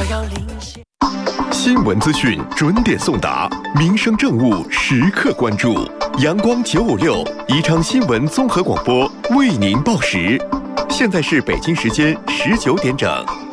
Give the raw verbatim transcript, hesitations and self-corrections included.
新闻资讯准点送达，民生政务时刻关注。阳光九五六宜昌新闻综合广播为您报时。现在是北京时间十九点整。